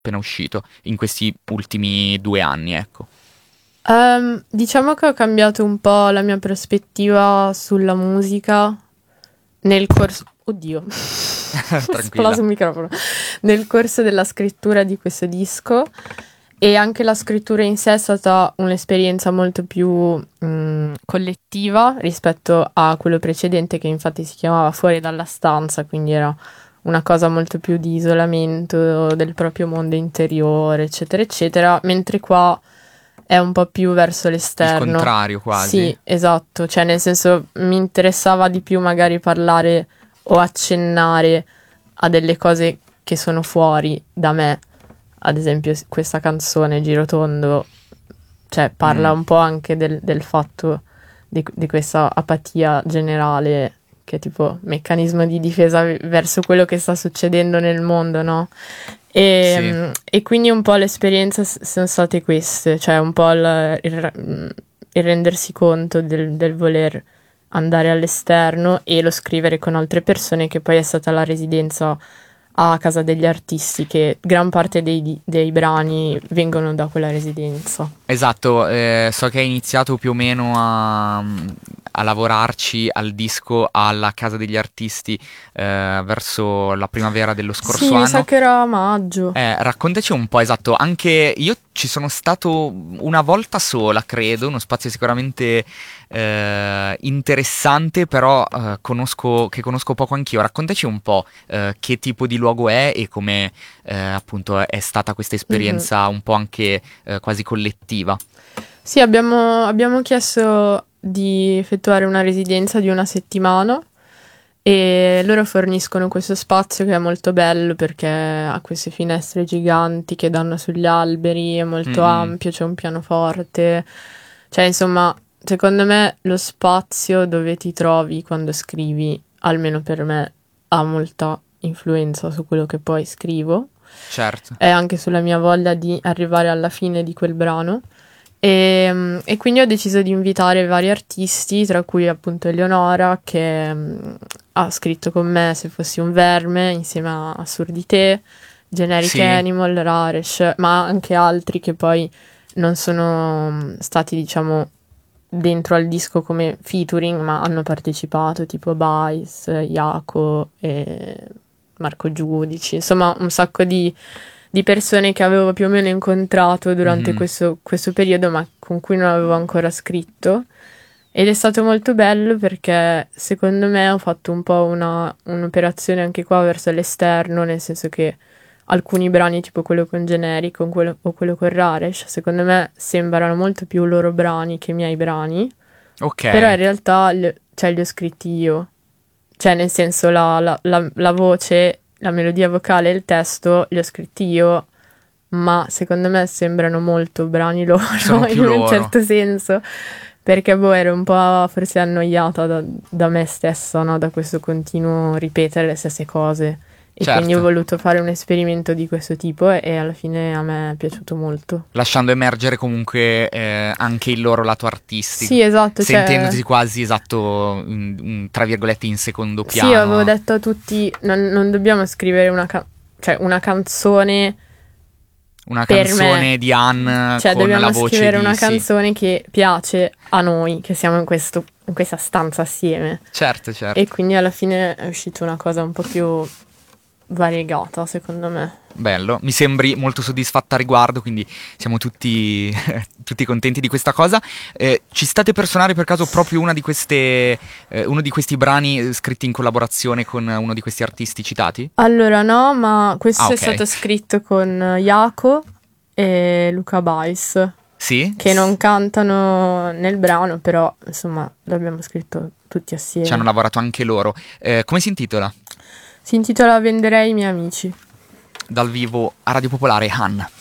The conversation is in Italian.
appena uscito in questi ultimi 2 anni, ecco. Diciamo che ho cambiato un po' la mia prospettiva sulla musica nel corso... Oddio, Tranquilla. esploso il microfono. Nel corso della scrittura di questo disco, e anche la scrittura in sé è stata un'esperienza molto più collettiva rispetto a quello precedente, che infatti si chiamava Fuori dalla stanza, quindi era una cosa molto più di isolamento del proprio mondo interiore, eccetera, eccetera, mentre qua è un po' più verso l'esterno. Il contrario, quasi. Sì, esatto, cioè nel senso mi interessava di più magari parlare o accennare a delle cose che sono fuori da me. Ad esempio questa canzone Girotondo, cioè parla un po' anche del fatto di questa apatia generale, che è tipo meccanismo di difesa verso quello che sta succedendo nel mondo, no? E quindi un po' le esperienze sono state queste, cioè un po' il rendersi conto del voler andare all'esterno e lo scrivere con altre persone, che poi è stata la residenza a Casa degli Artisti, che gran parte dei brani vengono da quella residenza. Esatto, so che hai iniziato più o meno a lavorarci al disco alla Casa degli Artisti verso la primavera dello scorso anno. Sì, mi sa che era a maggio. Raccontaci un po', esatto, anche io ci sono stato una volta sola, credo, uno spazio sicuramente interessante, però conosco poco anch'io. Raccontaci un po' che tipo di luogo è e come appunto è stata questa esperienza un po' anche quasi collettiva. Sì, abbiamo chiesto di effettuare una residenza di 1 settimana e loro forniscono questo spazio che è molto bello perché ha queste finestre giganti che danno sugli alberi, è molto ampio, c'è un pianoforte, cioè insomma, secondo me lo spazio dove ti trovi quando scrivi, almeno per me, ha molta influenza su quello che poi scrivo. Certo. E anche sulla mia voglia di arrivare alla fine di quel brano. E quindi ho deciso di invitare vari artisti, tra cui appunto Eleonora, che ha scritto con me Se fossi un verme, insieme a Assurdité, Generic Animal, Raresh, ma anche altri che poi non sono stati, diciamo, dentro al disco come featuring, ma hanno partecipato, tipo Bais, Iaco e Marco Giudici, insomma un sacco di persone che avevo più o meno incontrato durante questo periodo, ma con cui non avevo ancora scritto. Ed è stato molto bello perché secondo me ho fatto un po' un'operazione anche qua verso l'esterno, nel senso che alcuni brani, tipo quello con Generic o quello con Raresh, secondo me sembrano molto più loro brani che i miei brani. Ok. Però in realtà li ho scritti io. Cioè, nel senso, la voce, la melodia vocale e il testo li ho scritti io, ma secondo me sembrano molto brani loro, Sono più in un loro. certo senso, perché ero un po' forse annoiata da me stessa, no? Da questo continuo ripetere le stesse cose. E Certo. quindi ho voluto fare un esperimento di questo tipo e alla fine a me è piaciuto molto. Lasciando emergere comunque anche il loro lato artistico. Sì, esatto. Sentendoti quasi, esatto, tra virgolette in secondo piano. Sì, avevo detto a tutti, non dobbiamo scrivere una canzone. Una per canzone me. di Anne Cioè, con la dobbiamo voce scrivere di una canzone che piace a noi, che siamo in questa stanza assieme. Certo. E quindi alla fine è uscita una cosa un po' più variegata, secondo me. Bello, mi sembri molto soddisfatta a riguardo, quindi siamo tutti contenti di questa cosa. Ci state per suonare per caso proprio uno di questi brani scritti in collaborazione con uno di questi artisti citati? Allora no, ma questo ok. è stato scritto con Iaco e Luca Bais. Sì? Che non cantano nel brano, però insomma l'abbiamo scritto tutti assieme. Ci hanno lavorato anche loro. Come si intitola? Si intitola Venderei i miei amici. Dal vivo a Radio Popolare, Han.